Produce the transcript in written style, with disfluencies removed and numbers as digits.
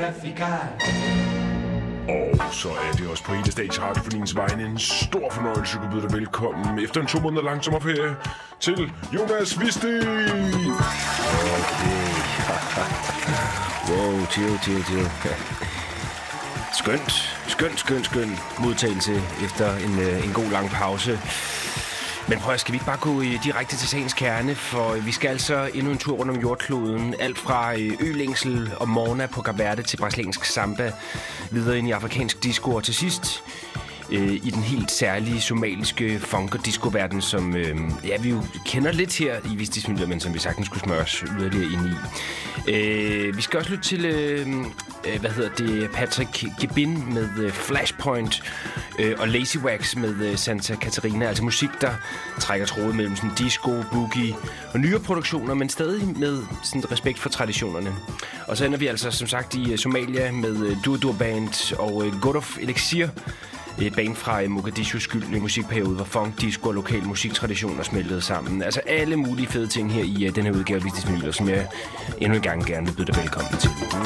Og så er det også på hele Stages Radioforeningens vegne en stor fornøjelse at byde dig velkommen efter en 2 måneder lang sommerferie til Jonas Visti. Okay. Wow, chill. Skøn modtagelse efter en god lang pause. Men prøv, skal vi ikke bare gå direkte til sagens kerne, for vi skal altså endnu en tur rundt om jordkloden. Alt fra ølængsel og morna på Kap Verde til brasiliansk samba, videre ind i afrikansk disco og til sidst i den helt særlige somaliske funk- og disco-verden, som vi jo kender lidt her i Vistis Møller, men som vi sagtens skulle smøre os yderligere ind i. Vi skal også lytte til, Patrick Gebin med Flashpoint og Lazy Wax med Santa Catarina. Altså musik, der trækker tråde mellem sådan disco, boogie og nyere produktioner, men stadig med sådan respekt for traditionerne. Og så ender vi altså som sagt i Somalia med Dur Band og God of Elixir. Et band fra Mogadishus skyldne musikperiode, hvor funk, disco og lokale musiktraditioner smeltede sammen. Altså alle mulige fede ting her i den her udgave af Vistis Møller, som jeg endnu en gang gerne vil byde dig velkommen til.